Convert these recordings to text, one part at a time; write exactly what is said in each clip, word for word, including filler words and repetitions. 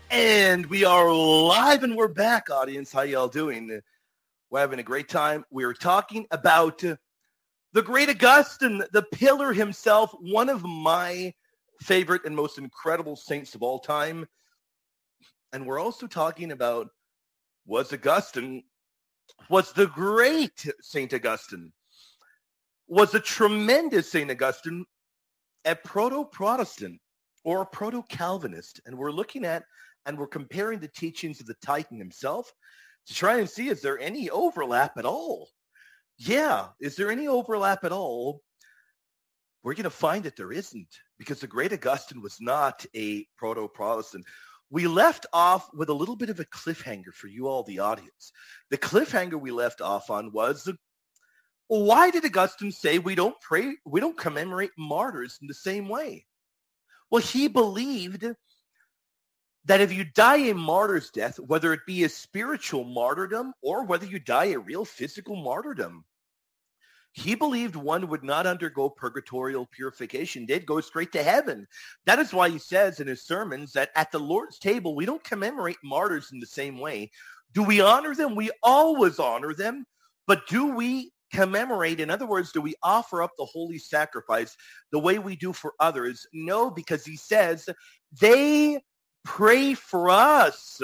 And we are live and we're back, audience. How y'all doing? We're having a great time. We're talking about uh, the great Augustine, the pillar himself, one of my favorite and most incredible saints of all time. And we're also talking about was Augustine, was the great Saint Augustine, was a tremendous Saint Augustine a proto-Protestant or a proto-Calvinist? And we're looking at and we're comparing the teachings of the Titan himself to try and see, is there any overlap at all? Yeah, is there any overlap at all? We're going to find that there isn't, because the great Augustine was not a proto-Protestant. We left off with a little bit of a cliffhanger for you all, the audience. The cliffhanger we left off on was, why did Augustine say we don't pray, we don't commemorate martyrs in the same way? Well, he believed that if you die a martyr's death, whether it be a spiritual martyrdom or whether you die a real physical martyrdom, he believed one would not undergo purgatorial purification. They'd go straight to heaven. That is why he says in his sermons that at the Lord's table, we don't commemorate martyrs in the same way. Do we honor them? We always honor them. But do we commemorate? In other words, do we offer up the holy sacrifice the way we do for others? No, because he says they pray for us.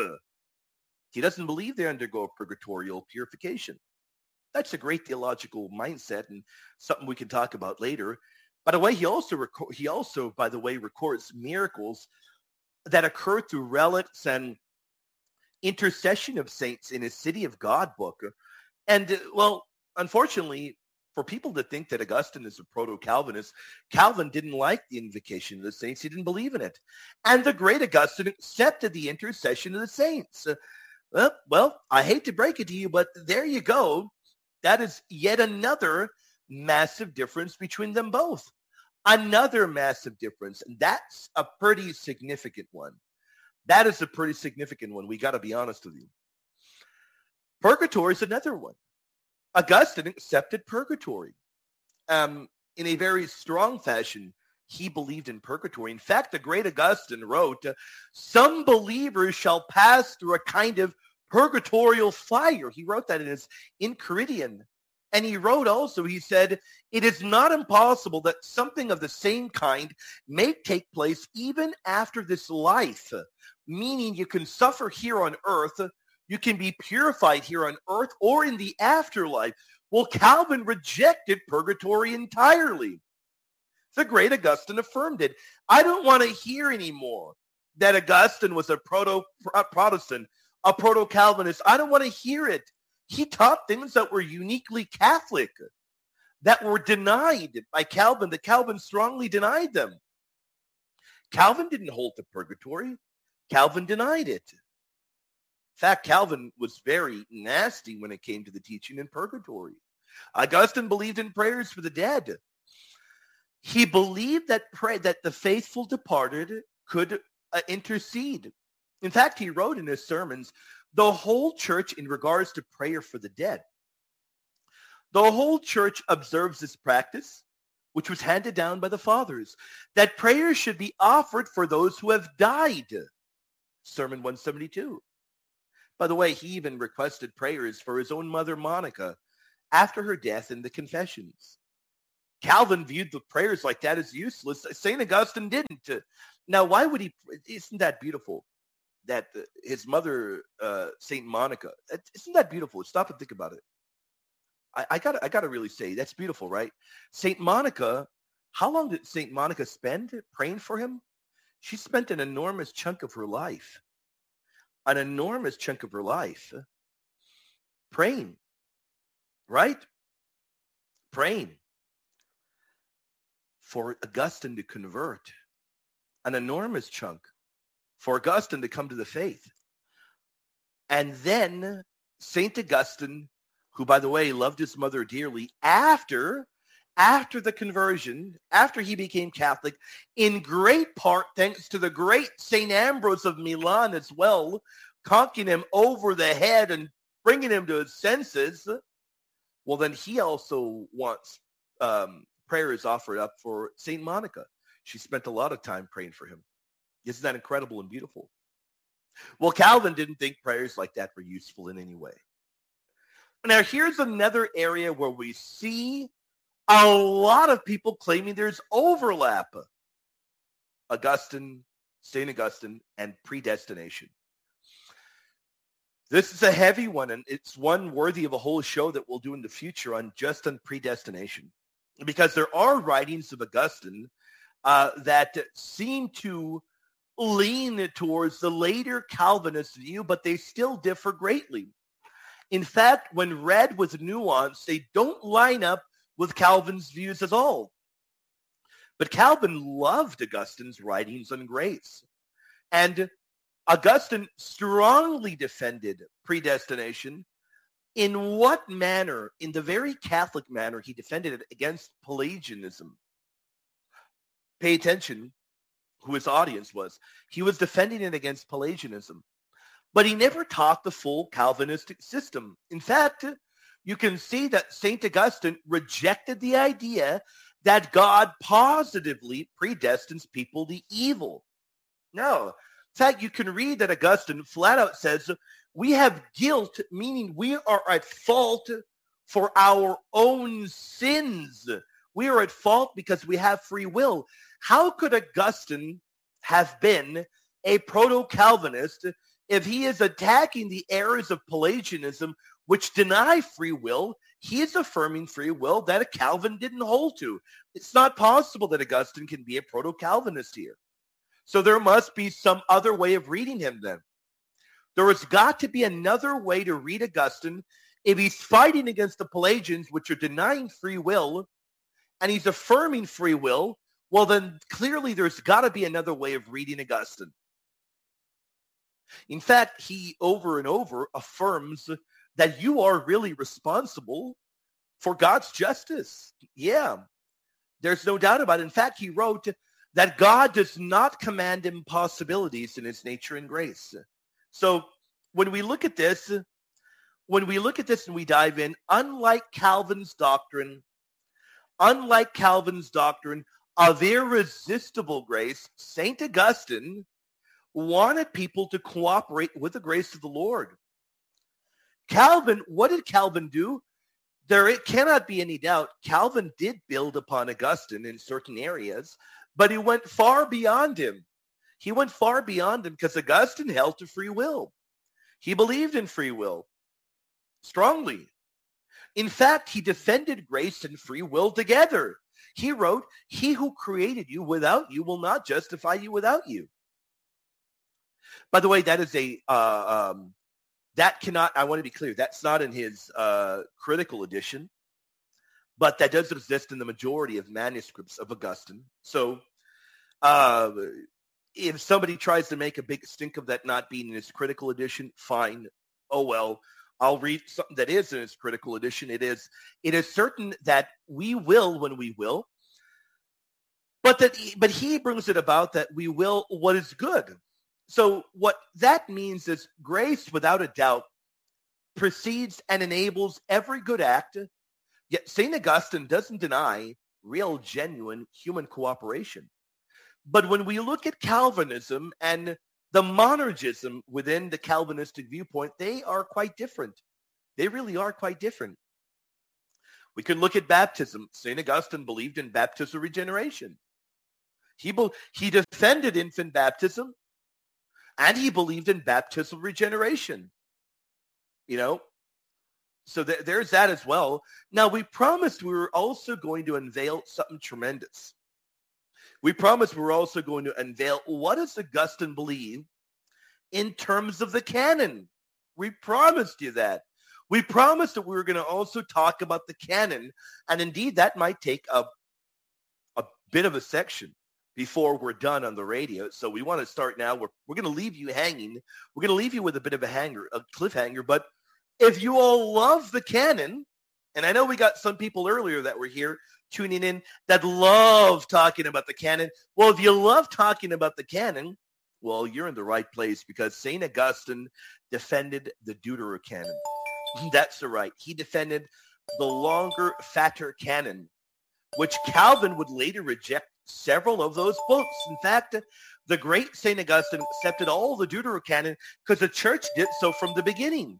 He doesn't believe they undergo purgatorial purification. That's a great theological mindset and something we can talk about later. By the way, he also reco- he also, by the way, records miracles that occur through relics and intercession of saints in his City of God book. And uh, well, unfortunately, for people that think that Augustine is a proto-Calvinist, Calvin didn't like the invocation of the saints. He didn't believe in it. And the great Augustine accepted the intercession of the saints. Uh, well, well, I hate to break it to you, but there you go. That is yet another massive difference between them both. Another massive difference. And that's a pretty significant one. That is a pretty significant one. We got to be honest with you. Purgatory is another one. Augustine accepted purgatory. Um, in a very strong fashion, he believed in purgatory. In fact, the great Augustine wrote, some believers shall pass through a kind of purgatorial fire. He wrote that in his Enchiridion. And he wrote also, he said, it is not impossible that something of the same kind may take place even after this life, meaning you can suffer here on earth, you can be purified here on earth or in the afterlife. Well, Calvin rejected purgatory entirely. The great Augustine affirmed it. I don't want to hear anymore that Augustine was a proto-Protestant, a proto-Calvinist. I don't want to hear it. He taught things that were uniquely Catholic, that were denied by Calvin, that Calvin strongly denied them. Calvin didn't hold to purgatory. Calvin denied it. In fact, Calvin was very nasty when it came to the teaching in purgatory. Augustine believed in prayers for the dead. He believed that pray, that the faithful departed could uh, intercede. In fact, he wrote in his sermons, the whole church in regards to prayer for the dead. The whole church observes this practice, which was handed down by the fathers, that prayers should be offered for those who have died. Sermon one seventy-two. By the way, he even requested prayers for his own mother, Monica, after her death in the Confessions. Calvin viewed the prayers like that as useless. Saint Augustine didn't. Now, why would he? Isn't that beautiful? That his mother, uh, Saint Monica, isn't that beautiful? Stop and think about it. I, I got I got to really say, that's beautiful, right? Saint Monica, how long did Saint Monica spend praying for him? She spent an enormous chunk of her life. An enormous chunk of her life praying, right? Praying for Augustine to convert. An enormous chunk for Augustine to come to the faith. And then Saint Augustine, who, by the way, loved his mother dearly, after after the conversion, after he became Catholic, in great part thanks to the great Saint Ambrose of Milan as well, conking him over the head and bringing him to his senses, well, then he also wants um, prayers offered up for Saint Monica. She spent a lot of time praying for him. Isn't that incredible and beautiful? Well, Calvin didn't think prayers like that were useful in any way. Now, here's another area where we see a lot of people claiming there's overlap. Augustine, Saint Augustine, and predestination. This is a heavy one, and it's one worthy of a whole show that we'll do in the future on just on predestination. Because there are writings of Augustine uh, that seem to lean towards the later Calvinist view, but they still differ greatly. In fact, when read with nuance, they don't line up with Calvin's views at all. But Calvin loved Augustine's writings on grace. And Augustine strongly defended predestination. In what manner? In the very Catholic manner he defended it against Pelagianism. Pay attention who his audience was. He was defending it against Pelagianism. But he never taught the full Calvinistic system. In fact, you can see that Saint Augustine rejected the idea that God positively predestines people to evil. No. In fact, you can read that Augustine flat out says, we have guilt, meaning we are at fault for our own sins. We are at fault because we have free will. How could Augustine have been a proto-Calvinist if he is attacking the errors of Pelagianism, which deny free will? He is affirming free will that a Calvin didn't hold to. It's not possible that Augustine can be a proto-Calvinist here. So there must be some other way of reading him then. There has got to be another way to read Augustine if he's fighting against the Pelagians, which are denying free will, and he's affirming free will. Well, then clearly there's got to be another way of reading Augustine. In fact, he over and over affirms that you are really responsible for God's justice. Yeah, there's no doubt about it. In fact, he wrote that God does not command impossibilities in his nature and grace. So when we look at this, when we look at this and we dive in, unlike Calvin's doctrine, unlike Calvin's doctrine of irresistible grace, Saint Augustine wanted people to cooperate with the grace of the Lord. Calvin, what did Calvin do? There it cannot be any doubt. Calvin did build upon Augustine in certain areas, but he went far beyond him. He went far beyond him because Augustine held to free will. He believed in free will strongly. In fact, he defended grace and free will together. He wrote, he who created you without you will not justify you without you. By the way, that is a, uh, um, that cannot, I want to be clear, that's not in his uh, critical edition, but that does exist in the majority of manuscripts of Augustine. So uh, if somebody tries to make a big stink of that not being in his critical edition, fine. Oh, well, I'll read something that is in his critical edition. It is, it is certain that we will when we will, but that, but he brings it about that we will what is good. So what that means is grace, without a doubt, precedes and enables every good act. Yet Saint Augustine doesn't deny real, genuine human cooperation. But when we look at Calvinism and the monergism within the Calvinistic viewpoint, they are quite different. They really are quite different. We can look at baptism. Saint Augustine believed in baptismal regeneration. He, be- he defended infant baptism, and he believed in baptismal regeneration. You know, so th- there's that as well. Now, we promised we were also going to unveil something tremendous. We promised we were also going to unveil what does Augustine believe in terms of the canon. We promised you that. We promised that we were going to also talk about the canon, and indeed that might take a, a bit of a section before we're done on the radio. So we want to start now. We're, we're going to leave you hanging. We're going to leave you with a bit of a hanger, a cliffhanger. But if you all love the canon, and I know we got some people earlier that were here tuning in that love talking about the canon. Well, if you love talking about the canon, well, you're in the right place because Saint Augustine defended the Deuterocanon. That's the right. He defended the longer, fatter canon, which Calvin would later reject several of those books. In fact, The great Saint Augustine accepted all the Deuterocanon because the church did so from the beginning.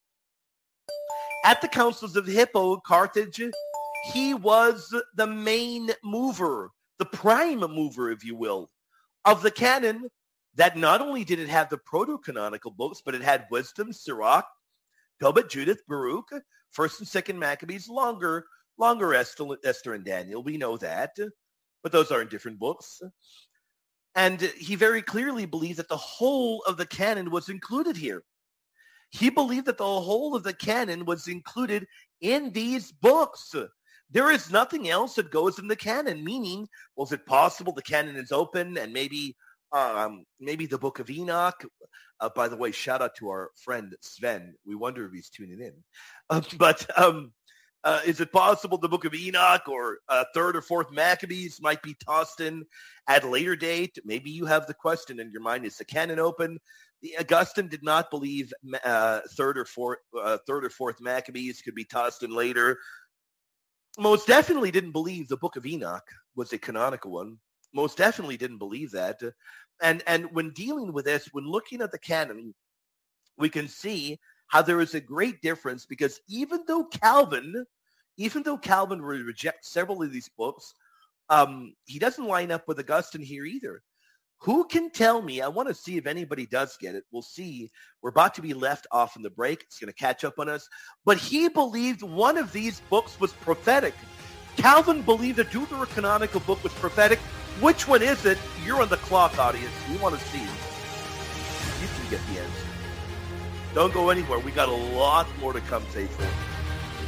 At the councils of Hippo, Carthage, he was the main mover, the prime mover, if you will, of the canon that not only did it have the proto-canonical books, but it had Wisdom, Sirach, Tobit, Judith, Baruch, First and Second Maccabees, longer, longer Esther, Esther and Daniel. We know that, but those are in different books. And he very clearly believed that the whole of the canon was included here. He believed that the whole of the canon was included in these books. There is nothing else that goes in the canon, meaning, well, is it possible the canon is open and maybe um, maybe the Book of Enoch? Uh, by the way, shout out to our friend Sven. We wonder if he's tuning in. Uh, but um, uh, is it possible the Book of Enoch or uh, third or fourth Maccabees might be tossed in at a later date? Maybe you have the question in your mind, is the canon open? The Augustine did not believe uh, third or fourth, uh, third or fourth Maccabees could be tossed in later. Most definitely didn't believe the Book of Enoch was a canonical one. Most definitely didn't believe that. And and when dealing with this, when looking at the canon, we can see how there is a great difference, because even though Calvin, even though Calvin would reject several of these books, um, he doesn't line up with Augustine here either. Who can tell me? I want to see if anybody does get it. We'll see. We're about to be left off in the break. It's going to catch up on us. But he believed one of these books was prophetic. Calvin believed a deuterocanonical book was prophetic. Which one is it? You're on the clock, audience. We want to see. You can get the answer. Don't go anywhere. We got a lot more to come, faithful.